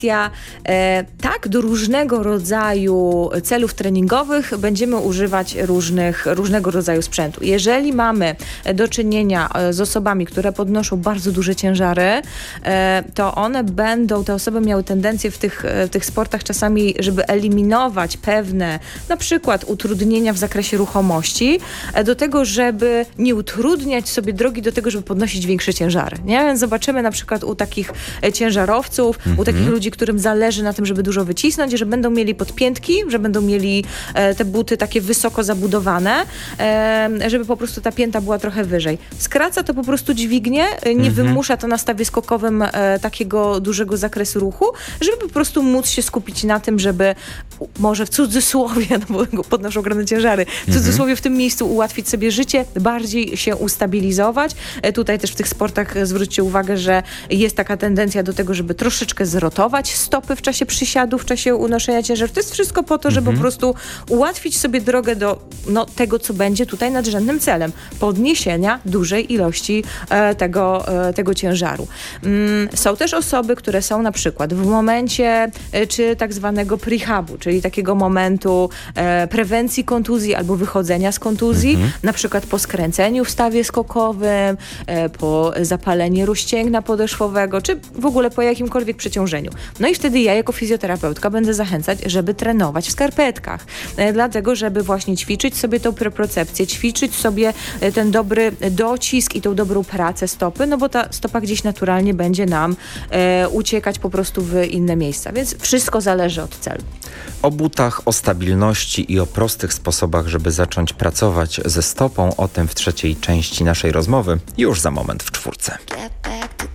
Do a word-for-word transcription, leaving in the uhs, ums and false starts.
E, tak, do różnego rodzaju celów treningowych będziemy używać różnych, różnego rodzaju sprzętu. Jeżeli mamy do czynienia z osobami, które podnoszą bardzo duże ciężary, e, to one będą, te osoby miały tendencję w tych, w tych sportach czasami, żeby eliminować pewne, na przykład utrudnienia w zakresie ruchomości, e, do tego, żeby nie utrudniać sobie drogi do tego, żeby podnosić większe ciężary. Nie? Więc zobaczymy na przykład u takich ciężarowców, mm-hmm. u takich ludzi, którym zależy na tym, żeby dużo wycisnąć, że będą mieli podpiętki, że będą mieli e, te buty takie wysoko zabudowane, e, żeby po prostu ta pięta była trochę wyżej. Skraca to po prostu dźwignię, nie mhm. wymusza to na stawie skokowym e, takiego dużego zakresu ruchu, żeby po prostu móc się skupić na tym, żeby może w cudzysłowie, no bo podnoszą ogromne ciężary, w cudzysłowie w tym miejscu ułatwić sobie życie, bardziej się ustabilizować. E, tutaj też w tych sportach zwróćcie uwagę, że jest taka tendencja do tego, żeby troszeczkę zrotować stopy w czasie przysiadu, w czasie unoszenia ciężarów. To jest wszystko po to, żeby mhm. po prostu ułatwić sobie drogę do no, tego, co będzie tutaj nadrzędnym celem. Podniesienia dużej ilości e, tego, e, tego ciężaru. Mm, są też osoby, które są na przykład w momencie e, czy tak zwanego prehabu, czyli takiego momentu e, prewencji kontuzji albo wychodzenia z kontuzji, mhm. na przykład po skręceniu w stawie skokowym, e, po zapaleniu rozcięgna podeszwowego, czy w ogóle po jakimkolwiek przeciążeniu. No i wtedy ja jako fizjoterapeutka będę zachęcać, żeby trenować w skarpetkach. E, dlatego, żeby właśnie ćwiczyć sobie tą propriocepcję, ćwiczyć sobie e, ten dobry docisk i tą dobrą pracę stopy, no bo ta stopa gdzieś naturalnie będzie nam e, uciekać po prostu w inne miejsca. Więc wszystko zależy od celu. O butach, o stabilności i o prostych sposobach, żeby zacząć pracować ze stopą, o tym w trzeciej części naszej rozmowy już za moment w czwórce.